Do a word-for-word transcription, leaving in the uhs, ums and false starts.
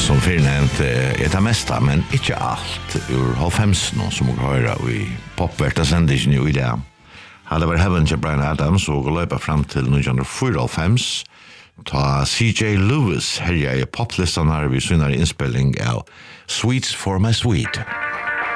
som förnämnt är det mesta, men inte allt ur halvfemsen som vi hör i popvärta sändningen i det. Hade varit Heaven till Bryan Adams och löpa fram till nittonhundrafyrtiofem ta C J Lewis härja i poplistan här vid synare inspelning av Sweets for My Sweet.